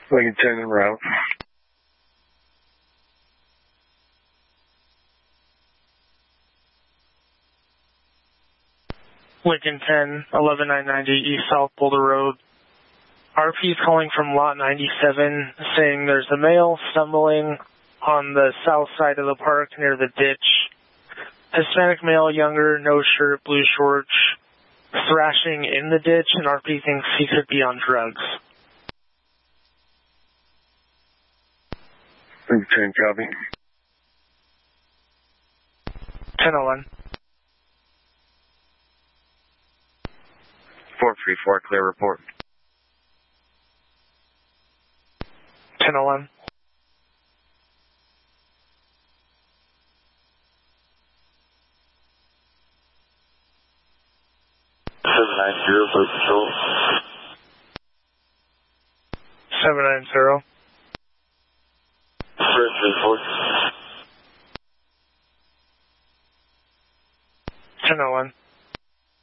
Lincoln 10 en route. Lincoln 10, 11990 East South Boulder Road. RP is calling from lot 97 saying there's a male stumbling on the south side of the park near the ditch. Hispanic male, younger, no shirt, blue shorts, thrashing in the ditch, and RP thinks he could be on drugs. Lincoln 10, copy. 1001. 434, clear report. 1001. 790 for patrol. 790. First report. 1001.